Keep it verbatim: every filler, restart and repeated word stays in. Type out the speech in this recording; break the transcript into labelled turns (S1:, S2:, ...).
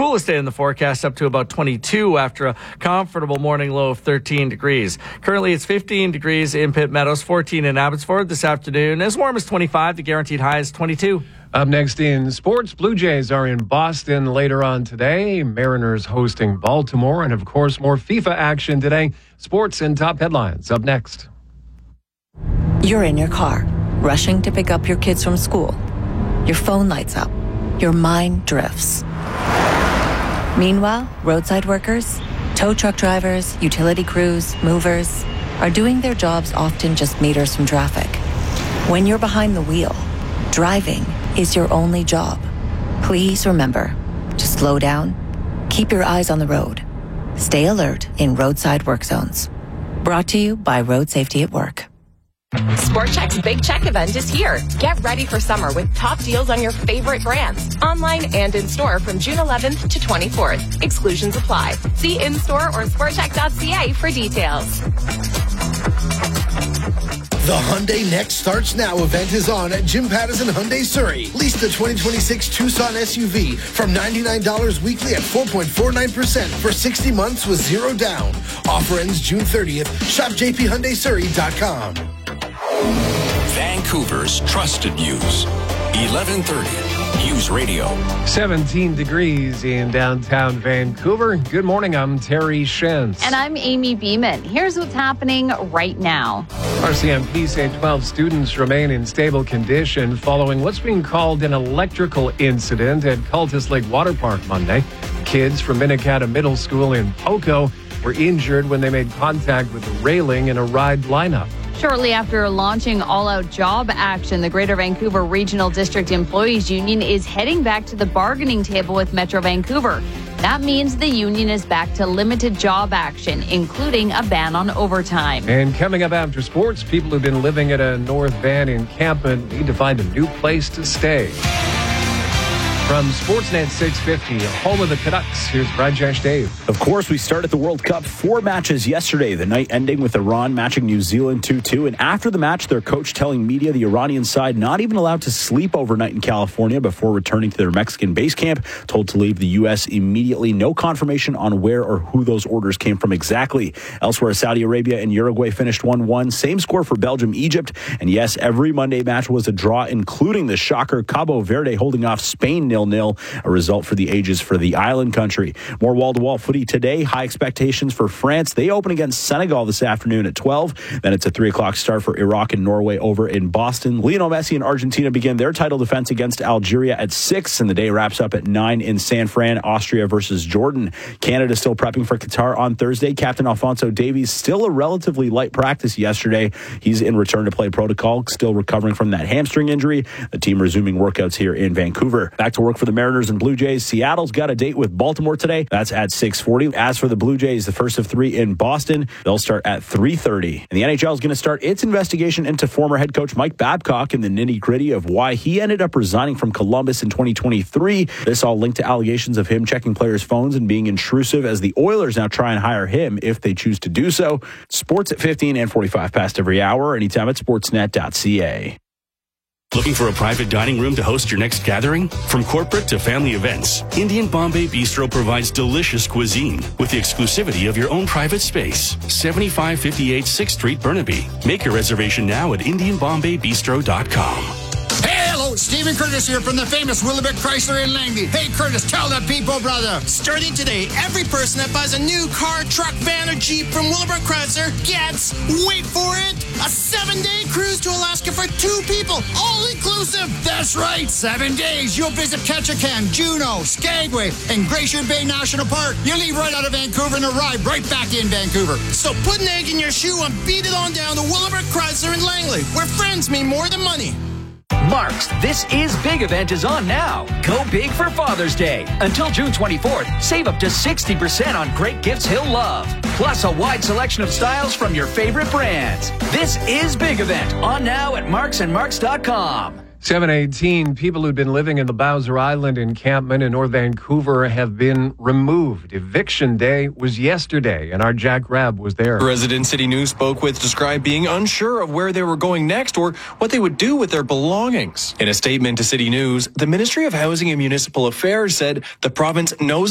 S1: coolest day in the forecast, up to about twenty-two after a comfortable morning low of thirteen degrees. Currently, it's fifteen degrees in Pitt Meadows, fourteen in Abbotsford. This afternoon, as warm as twenty-five. The guaranteed high is twenty-two.
S2: Up next in sports, Blue Jays are in Boston later on today. Mariners hosting Baltimore. And, of course, more FIFA action today. Sports and top headlines up next.
S3: You're in your car, rushing to pick up your kids from school. Your phone lights up. Your mind drifts. Meanwhile, roadside workers, tow truck drivers, utility crews, movers are doing their jobs often just meters from traffic. When you're behind the wheel, driving is your only job. Please remember to slow down, keep your eyes on the road, stay alert in roadside work zones. Brought to you by Road Safety at Work.
S4: Sport Chek's Big Check event is here. Get ready for summer with top deals on your favorite brands, online and in store from June eleventh to twenty-fourth. Exclusions apply. See in-store or sport chek dot c a for details.
S5: The Hyundai Next Starts Now event is on at Jim Pattison Hyundai Surrey. Lease the twenty twenty-six Tucson S U V from ninety-nine dollars weekly at four point four nine percent for sixty months with zero down. Offer ends June thirtieth. Shop j p hyundai surrey dot com.
S6: Vancouver's trusted news. eleven thirty News Radio.
S2: seventeen degrees in downtown Vancouver. Good morning, I'm Terry Shentz.
S7: And I'm Amy Beeman. Here's what's happening right now.
S2: R C M P say twelve students remain in stable condition following what's being called an electrical incident at Cultus Lake Water Park Monday. Kids from Minikata Middle School in Poco were injured when they made contact with the railing in a ride lineup.
S7: Shortly after launching all-out job action, the Greater Vancouver Regional District Employees Union is heading back to the bargaining table with Metro Vancouver. That means the union is back to limited job action, including a ban on overtime.
S2: And coming up after sports, people who've been living at a North Van encampment need to find a new place to stay. From Sportsnet six fifty, home of the Canucks, here's Rajesh Dave.
S8: Of course, we started the World Cup. Four matches yesterday, the night ending with Iran matching New Zealand two two. And after the match, their coach telling media the Iranian side not even allowed to sleep overnight in California before returning to their Mexican base camp, told to leave the U S immediately. No confirmation on where or who those orders came from exactly. Elsewhere, Saudi Arabia and Uruguay finished one one. Same score for Belgium, Egypt. And yes, every Monday match was a draw, including the shocker Cabo Verde holding off Spain nil nil, a result for the ages for the island country. More wall-to-wall footy today. High expectations for France. They open against Senegal this afternoon at twelve. Then it's a three o'clock start for Iraq and Norway over in Boston. Lionel Messi and Argentina begin their title defense against Algeria at six, and the day wraps up at nine in San Fran, Austria versus Jordan. Canada still prepping for Qatar on Thursday. Captain Alphonso Davies still a relatively light practice yesterday. He's in return to play protocol, still recovering from that hamstring injury. The team resuming workouts here in Vancouver. Back to work for the Mariners and Blue Jays. Seattle's got a date with Baltimore today. That's at six forty. As for the Blue Jays, the first of three in Boston. They'll start at three thirty. And the N H L is going to start its investigation into former head coach Mike Babcock and the nitty-gritty of why he ended up resigning from Columbus in twenty twenty-three. This all linked to allegations of him checking players' phones and being intrusive, as the Oilers now try and hire him if they choose to do so. Sports at fifteen and forty-five past every hour, anytime at sportsnet dot c a.
S9: Looking for a private dining room to host your next gathering? From corporate to family events, Indian Bombay Bistro provides delicious cuisine with the exclusivity of your own private space. seventy-five fifty-eight sixth Street, Burnaby. Make your reservation now at indian bombay bistro dot com.
S10: Hello, Stephen Curtis here from the famous Willebrook Chrysler in Langley. Hey, Curtis, tell the people, brother.
S11: Starting today, every person that buys a new car, truck, van, or Jeep from Willebrook Chrysler gets, wait for it, a seven-day cruise to Alaska for two people, all inclusive.
S10: That's right, seven days. You'll visit Ketchikan, Juneau, Skagway, and Glacier Bay National Park. You leave right out of Vancouver and arrive right back in Vancouver.
S11: So put an egg in your shoe and beat it on down to Willebrook Chrysler in Langley, where friends mean more than money.
S12: Mark's This Is Big event is on now. Go big for Father's Day. Until June twenty-fourth, save up to sixty percent on great gifts he'll love. Plus a wide selection of styles from your favorite brands. This Is Big event on now at marks and marks dot com.
S2: seven eighteen, people who'd been living in the Bowser Island encampment in North Vancouver have been removed. Eviction day was yesterday, and our Jack Rabb was there.
S13: Resident City News spoke with described being unsure of where they were going next or what they would do with their belongings. In a statement to City News, the Ministry of Housing and Municipal Affairs said the province knows